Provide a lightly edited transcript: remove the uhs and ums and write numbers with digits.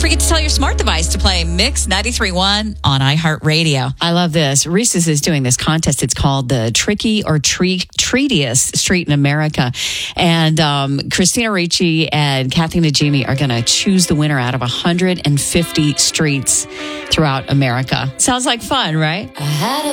forget to tell your smart device to play Mix 93.1 on iHeartRadio. I love this. Reese's is doing this contest. It's called the Tricky or Treatiest Street in America. And Christina Ricci and Kathy Najimy are going to choose the winner out of 150 streets throughout America. Sounds like fun, right?